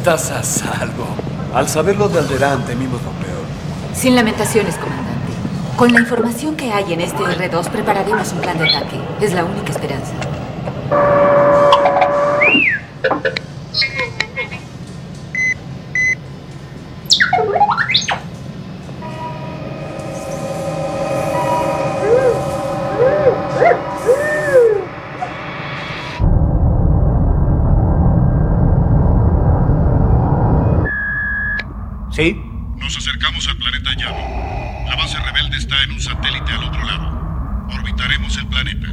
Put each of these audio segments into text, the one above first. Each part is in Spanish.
Estás a salvo. Al saberlo de Alderaan temimos lo peor. Sin lamentaciones, comandante. Con la información que hay en este R2, prepararemos un plan de ataque. Es la única esperanza. ¿Sí? Nos acercamos al planeta Yavin. La base rebelde está en un satélite al otro lado. Orbitaremos el planeta.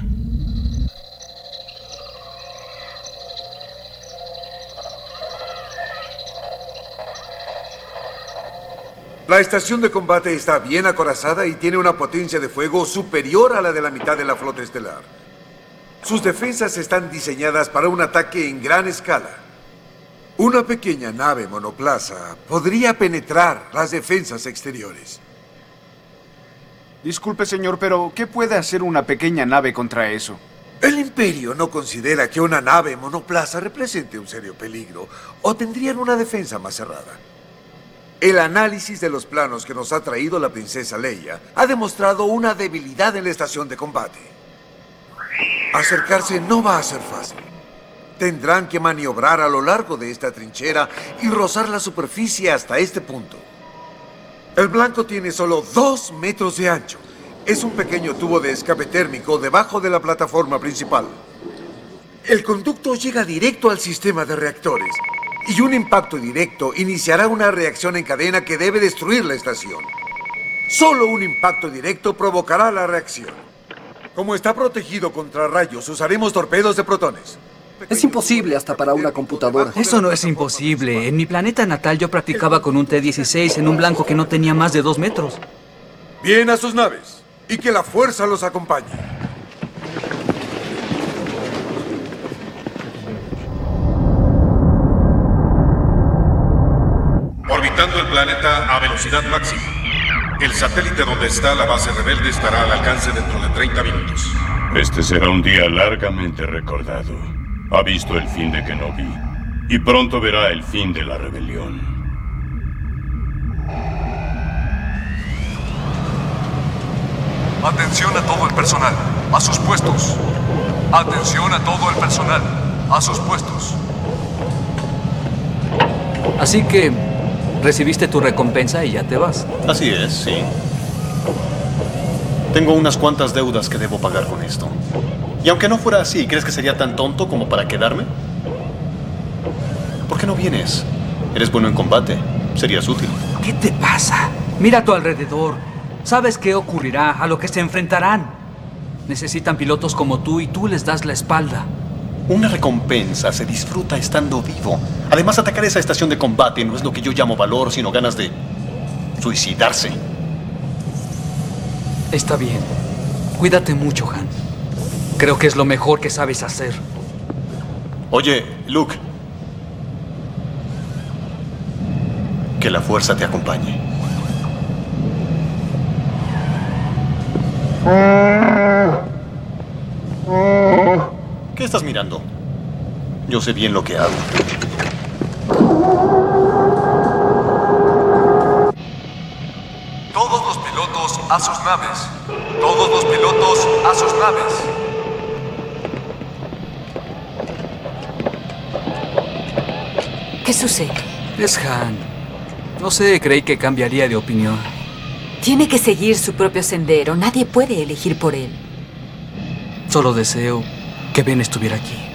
La estación de combate está bien acorazada y tiene una potencia de fuego superior a la de la mitad de la flota estelar. Sus defensas están diseñadas para un ataque en gran escala. Una pequeña nave monoplaza podría penetrar las defensas exteriores. Disculpe, señor, pero ¿qué puede hacer una pequeña nave contra eso? El Imperio no considera que una nave monoplaza represente un serio peligro o tendrían una defensa más cerrada. El análisis de los planos que nos ha traído la princesa Leia ha demostrado una debilidad en la estación de combate. Acercarse no va a ser fácil. Tendrán que maniobrar a lo largo de esta trinchera y rozar la superficie hasta este punto. El blanco tiene solo 2 metros de ancho. Es un pequeño tubo de escape térmico debajo de la plataforma principal. El conducto llega directo al sistema de reactores y un impacto directo iniciará una reacción en cadena que debe destruir la estación. Solo un impacto directo provocará la reacción. Como está protegido contra rayos, usaremos torpedos de protones. Es imposible hasta para una computadora. Eso no es imposible. En mi planeta natal yo practicaba con un T-16 en un blanco que no tenía más de 2 metros. Bien a sus naves y que la fuerza los acompañe. Orbitando el planeta a velocidad máxima. El satélite donde está la base rebelde estará al alcance dentro de 30 minutos. Este será un día largamente recordado. Ha visto el fin de Kenobi y pronto verá el fin de la rebelión. Atención a todo el personal, a sus puestos. Atención a todo el personal, a sus puestos. Así que recibiste tu recompensa y ya te vas. Así es, sí. Tengo unas cuantas deudas que debo pagar con esto. Y aunque no fuera así, ¿crees que sería tan tonto como para quedarme? ¿Por qué no vienes? Eres bueno en combate. Serías útil. ¿Qué te pasa? Mira a tu alrededor. ¿Sabes qué ocurrirá? A lo que se enfrentarán. Necesitan pilotos como tú y tú les das la espalda. Una recompensa se disfruta estando vivo. Además, atacar esa estación de combate no es lo que yo llamo valor, sino ganas de suicidarse. Está bien. Cuídate mucho, Han. Creo que es lo mejor que sabes hacer. Oye, Luke. Que la fuerza te acompañe. ¿Qué estás mirando? Yo sé bien lo que hago. Todos los pilotos a sus naves. Todos los pilotos a sus naves. ¿Qué sucede? Es Han. No sé, creí que cambiaría de opinión. Tiene que seguir su propio sendero. Nadie puede elegir por él. Solo deseo que Ben estuviera aquí.